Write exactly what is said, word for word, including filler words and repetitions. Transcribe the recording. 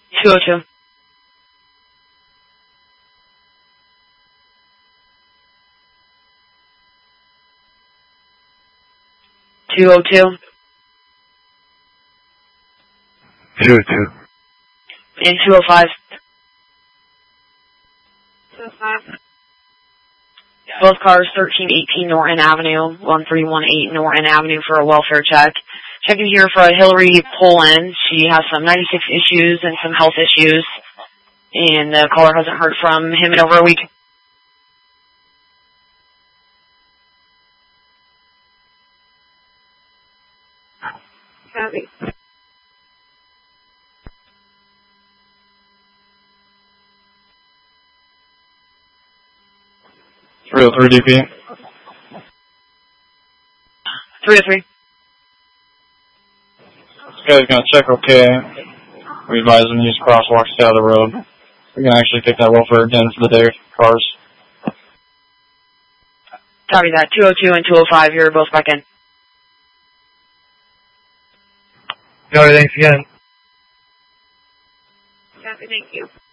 two oh two. two oh two. two oh two. And two oh five. two oh five. Both cars, thirteen eighteen Norton Avenue, one three one eight Norton Avenue for a welfare check. Checking here for a Hillary pull-in. She has some ninety-six issues and some health issues. And the caller hasn't heard from him in over a week. Copy. three oh three D P. three oh three. This guy's gonna check okay. We advise him to use crosswalks to stay out of the road. We can actually take that welfare again for the day cars. Copy that. two oh two and two oh five, you're both back in. Copy, thanks again. Copy, thank you.